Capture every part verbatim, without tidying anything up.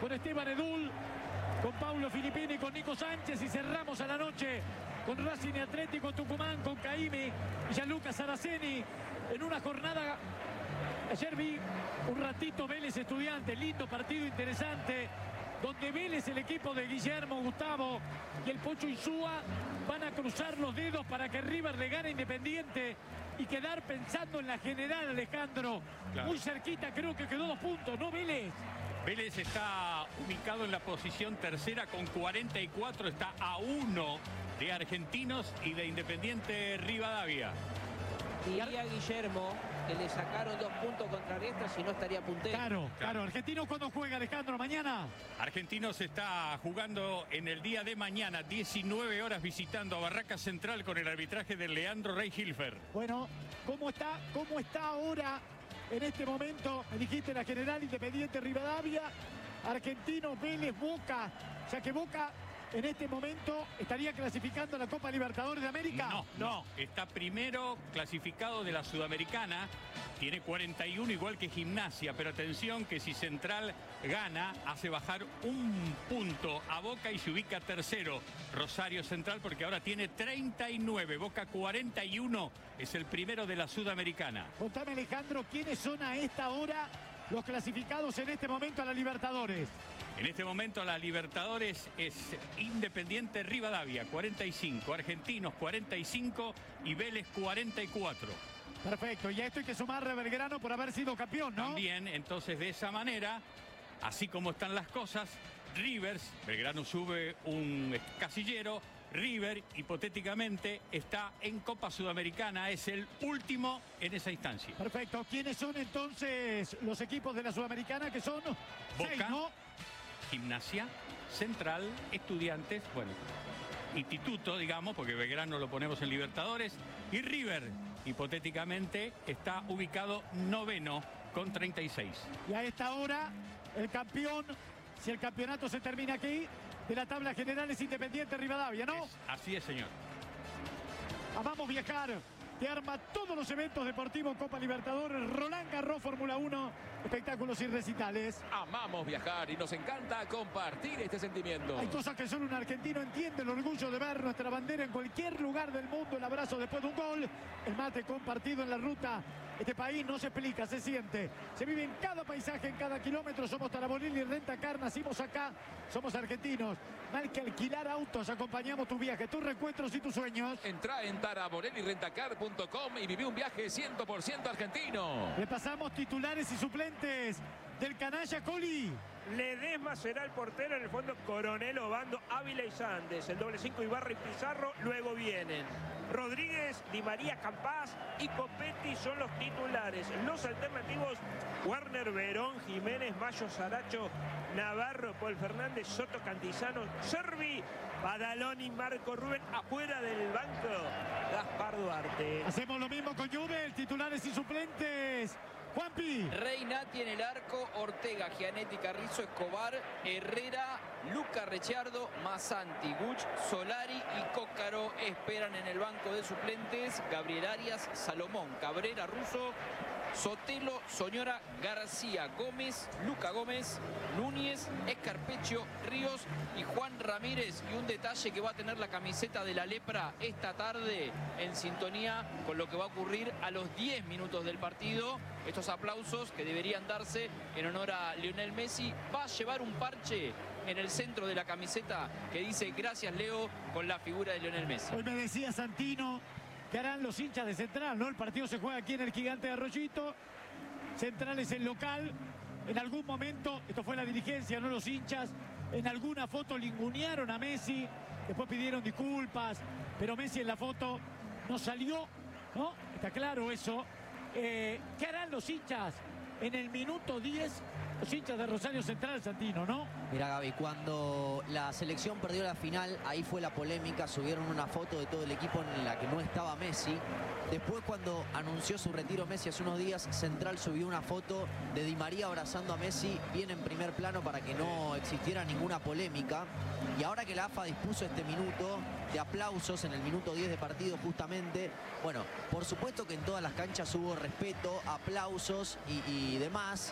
con Esteban Edul, con Paulo Filippini, con Nico Sánchez, y cerramos a la noche con Racing y Atlético Tucumán, con Caimi y Gianluca Saraceni, en una jornada. Ayer vi un ratito Vélez Estudiantes, lindo partido, interesante, donde Vélez, el equipo de Guillermo, Gustavo y el Pocho Insúa van a cruzar los dedos para que River le gane Independiente y quedar pensando en la general, Alejandro. Claro. Muy cerquita, creo que quedó dos puntos, ¿no, Vélez? Vélez está ubicado en la posición tercera con cuarenta y cuatro, está a uno de Argentinos y de Independiente Rivadavia. Diría Guillermo que le sacaron dos puntos contra Riestra, si no estaría puntero. Claro, claro. ¿Argentinos cuándo juega, Alejandro? ¿Mañana? Argentinos está jugando en el día de mañana, diecinueve horas, visitando a Barraca Central con el arbitraje de Leandro Rey Hilfer. Bueno, ¿cómo está, cómo está ahora en este momento? Me dijiste la general, Independiente Rivadavia, Argentinos, Vélez, Boca, ya que Boca en este momento estaría clasificando a la Copa Libertadores de América. No, no, está primero clasificado de la Sudamericana, tiene cuarenta y uno igual que Gimnasia, pero atención que si Central gana, hace bajar un punto a Boca y se ubica tercero Rosario Central, porque ahora tiene treinta y nueve, Boca cuarenta y uno, es el primero de la Sudamericana. Contame, Alejandro, ¿quiénes son a esta hora los clasificados en este momento a la Libertadores? En este momento la Libertadores es Independiente Rivadavia, cuarenta y cinco, Argentinos cuarenta y cinco y Vélez cuarenta y cuatro. Perfecto, y a esto hay que sumarle a Belgrano por haber sido campeón, ¿no? También, entonces de esa manera, así como están las cosas, Rivers, Belgrano sube un casillero, River hipotéticamente está en Copa Sudamericana, es el último en esa instancia. Perfecto, ¿quiénes son entonces los equipos de la Sudamericana? Que son Boca, seis, ¿no? Gimnasia, Central, Estudiantes, bueno, Instituto, digamos, porque Belgrano lo ponemos en Libertadores, y River, hipotéticamente, está ubicado noveno con treinta y seis. Y a esta hora, el campeón, si el campeonato se termina aquí, de la tabla general es Independiente Rivadavia, ¿no? Es, así es, señor. Amamos viajar. Te arma todos los eventos deportivos, Copa Libertadores, Roland Garros, Fórmula uno, espectáculos y recitales. Amamos viajar y nos encanta compartir este sentimiento. Hay cosas que solo un argentino entiende: el orgullo de ver nuestra bandera en cualquier lugar del mundo, el abrazo después de un gol, el mate compartido en la ruta. Este país no se explica, se siente, se vive en cada paisaje, en cada kilómetro. Somos Taraborelli Rentacar, nacimos acá, somos argentinos. Mal que alquilar autos, acompañamos tu viaje, tus reencuentros y tus sueños. Entrá en taraborelli rentacar punto com y viví un viaje cien por ciento argentino. Repasamos titulares y suplentes del canalla, Coli. Ledesma será el portero, en el fondo Coronel, Obando, Ávila y Sandes. El doble cinco, Ibarra y Pizarro, luego vienen Rodríguez, Di María, Campás y Copetti son los titulares. Los alternativos: Warner, Verón, Jiménez, Mayo, Saracho, Navarro, Paul Fernández, Soto, Cantizano, Servi, Badaloni, Marco Rubén. Afuera del banco, Gaspar Duarte. Hacemos lo mismo con Juve, titulares y suplentes. Juanpi. Reinati en el arco, Ortega, Gianetti, Carrizo, Escobar, Herrera, Luca Recciardo, Masanti, Guch, Solari y Cócaro esperan en el banco de suplentes. Gabriel Arias, Salomón, Cabrera, Russo, Sotelo, Soñora, García, Gómez, Luca Gómez, Núñez, Escarpeccio, Ríos y Juan Ramírez. Y un detalle que va a tener la camiseta de la Lepra esta tarde, en sintonía con lo que va a ocurrir a los diez minutos del partido. Estos aplausos que deberían darse en honor a Lionel Messi, va a llevar un parche en el centro de la camiseta que dice "Gracias, Leo", con la figura de Lionel Messi. Hoy me decía Santino que harán los hinchas de Central, ¿no? El partido se juega aquí en el Gigante de Arroyito. Central es el local. En algún momento, esto fue la dirigencia, no los hinchas, en alguna foto lingunearon a Messi, después pidieron disculpas, pero Messi en la foto no salió, ¿no? Está claro eso. Eh, ¿Qué harán los hinchas en el minuto diez? Los hinchas de Rosario Central, Santino, ¿no? Mira, Gaby, cuando la selección perdió la final, ahí fue la polémica, subieron una foto de todo el equipo en la que no estaba Messi. Después, cuando anunció su retiro Messi hace unos días, Central subió una foto de Di María abrazando a Messi bien en primer plano para que no existiera ninguna polémica. Y ahora que la A F A dispuso este minuto de aplausos en el minuto diez de partido justamente, bueno, por supuesto que en todas las canchas hubo respeto, aplausos y, y demás.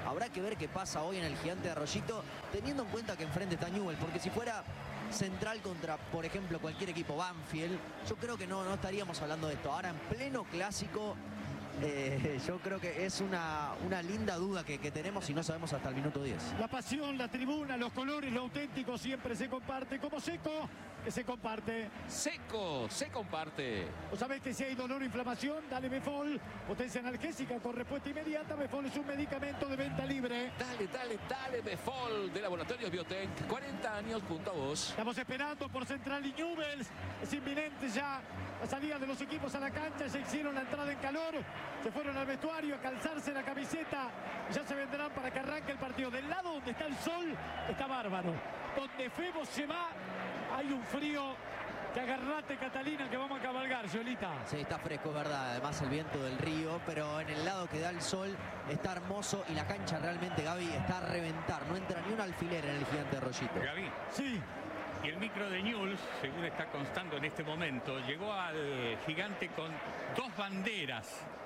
Habrá que ver qué pasa hoy en el Gigante de Arroyito, teniendo en cuenta que enfrente está Newell's, porque si fuera Central contra, por ejemplo, cualquier equipo, Banfield, yo creo que no, no estaríamos hablando de esto. Ahora en pleno clásico, eh, yo creo que es una, una linda duda que, que tenemos y no sabemos hasta el minuto diez. La pasión, la tribuna, los colores, lo auténtico siempre se comparte. Como Seco, que se comparte. Seco, se comparte. ¿O sabés que si hay dolor o inflamación? Dale Befol, potencia analgésica con respuesta inmediata. Befol es un medicamento de venta libre. Dale, dale, dale, Befol de Laboratorios Biotech. cuarenta años junto a vos. Estamos esperando por Central y Newell's. Es inminente ya la salida de los equipos a la cancha. Ya hicieron la entrada en calor. Se fueron al vestuario a calzarse la camiseta. Ya se vendrán para que arranque el partido. Del lado donde está el sol está bárbaro. Donde Febo se va, hay un frío. Que agarrate, Catalina, que vamos a cabalgar, Yolita. Sí, está fresco, es verdad. Además el viento del río, pero en el lado que da el sol está hermoso y la cancha realmente, Gaby, está a reventar. No entra ni un alfiler en el Gigante de Arroyito. Gaby. Sí. Y el micro de Newell's, según está constando en este momento, llegó al Gigante con dos banderas.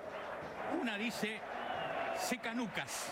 Una dice Secanucas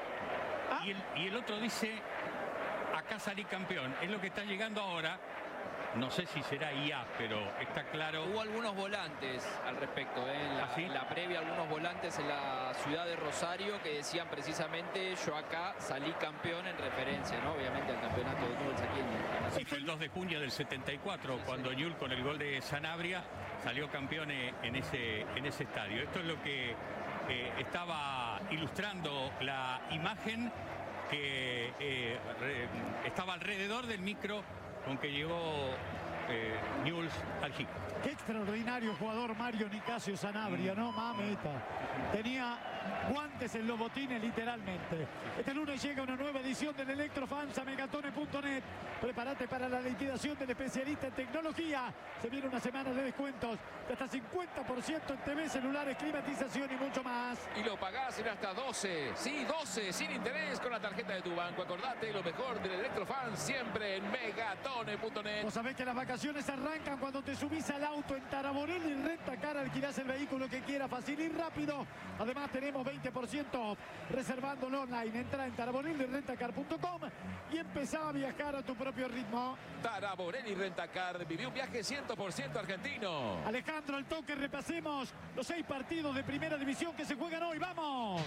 Ah. y, el, y el otro dice acá salí campeón. Es lo que está llegando ahora. No sé si será I A, pero está claro. Hubo algunos volantes al respecto, ¿eh? en, la, ¿Ah, sí? en la previa, algunos volantes en la ciudad de Rosario que decían precisamente yo acá salí campeón en referencia, ¿no? Obviamente al campeonato de Newell's aquí en, en Sí, fue el dos de junio del setenta y cuatro, Sí, cuando sí. Newell's con el gol de Sanabria salió campeón eh, en ese, en ese estadio. Esto es lo que eh, estaba ilustrando la imagen que eh, re- estaba alrededor del micro con que llegó eh, Newell's al Gigante. Qué extraordinario jugador Mario Nicasio Sanabria, ¿no? Mamita. Tenía guantes en los botines, literalmente. Este lunes llega una nueva edición del Electrofans a megatone punto net. Prepárate para la liquidación del especialista en tecnología. Se viene una semana de descuentos de hasta cincuenta por ciento en T V, celulares, climatización y mucho más. Y lo pagás en hasta doce. Sí, doce, sin interés con la tarjeta de tu banco. Acordate, lo mejor del Electrofans siempre en megatone punto net. Vos sabés que las vacaciones arrancan cuando te subís al auto en Taraborelli y Rentacar, alquilás el vehículo que quieras, fácil y rápido. Además tenemos veinte por ciento reservándolo online. Entra en taraborelli rentacar punto com y empezá a viajar a tu propio ritmo. Taraborelli Rentacar, viví un viaje cien por ciento argentino. Alejandro, al toque repasemos los seis partidos de primera división que se juegan hoy. ¡Vamos!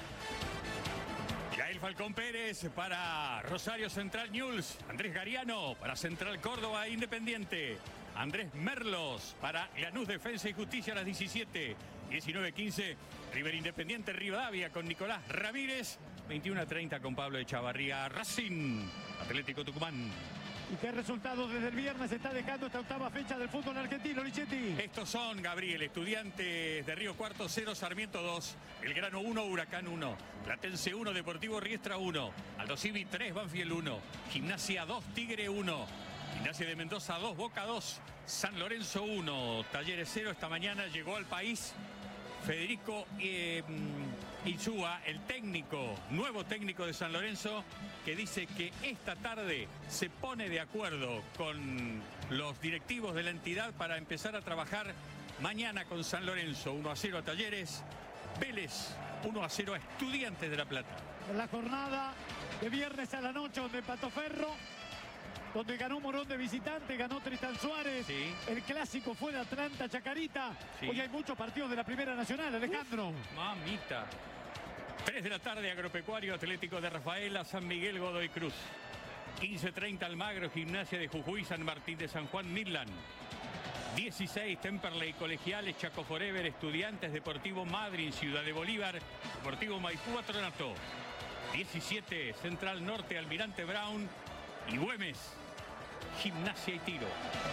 Yael Falcón Pérez para Rosario Central Newell's. Andrés Gariano para Central Córdoba Independiente. Andrés Merlos para Lanús Defensa y Justicia a las diecisiete. diecinueve quince River Independiente Rivadavia con Nicolás Ramírez. veintiuno a treinta con Pablo Echavarría Racing Atlético Tucumán. ¿Y qué resultados desde el viernes está dejando esta octava fecha del fútbol argentino, Lichetti? Estos son, Gabriel, Estudiantes de Río Cuarto cero, Sarmiento dos, Belgrano uno, Huracán uno, Platense uno, Deportivo Riestra uno, Aldo Civi tres, Banfield uno, Gimnasia dos, Tigre uno, Gimnasia de Mendoza dos, Boca dos, San Lorenzo uno, Talleres cero. Esta mañana llegó al país Federico eh, Insúa, el técnico, nuevo técnico de San Lorenzo, que dice que esta tarde se pone de acuerdo con los directivos de la entidad para empezar a trabajar mañana con San Lorenzo. uno a cero a Talleres, Vélez uno a cero a Estudiantes de La Plata. La jornada de viernes a la noche donde empató Ferro, donde ganó Morón de visitante, ganó Tristan Suárez. Sí. El clásico fue de Atlanta Chacarita. Sí. Hoy hay muchos partidos de la Primera Nacional, Alejandro. Mamita. tres de la tarde, Agropecuario Atlético de Rafaela, San Miguel, Godoy Cruz. quince treinta, Almagro, Gimnasia de Jujuy, San Martín de San Juan, Midland. dieciséis, Temperley, Colegiales, Chaco Forever, Estudiantes, Deportivo Madryn, Ciudad de Bolívar, Deportivo Maipú, Patronato. diecisiete, Central Norte, Almirante Brown y Güemes, Gimnasia y Tiro.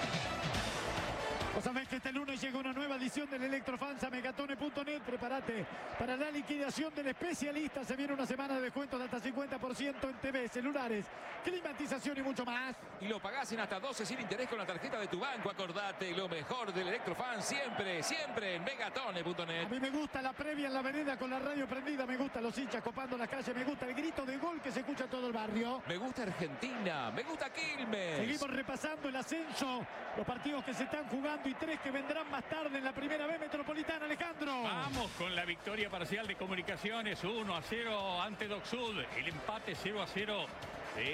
Vos sabés que este lunes llega una nueva edición del Electrofans a megatone punto net. Prepárate para la liquidación del especialista. Se viene una semana de descuentos de hasta cincuenta por ciento en T V, celulares, climatización y mucho más. Y lo pagás en hasta doce sin interés con la tarjeta de tu banco. Acordate, lo mejor del Electrofans siempre, siempre en megatone punto A net. mí me gusta la previa en la vereda con la radio prendida. Me gustan los hinchas copando las calles. Me gusta el grito de gol que se escucha en todo el barrio. Me gusta Argentina, me gusta Quilmes. Seguimos repasando el ascenso, los partidos que se están jugando cuarto y tres que vendrán más tarde en la primera B metropolitana, Alejandro. Vamos con la victoria parcial de Comunicaciones, uno a cero ante Doc Sud. El empate cero a cero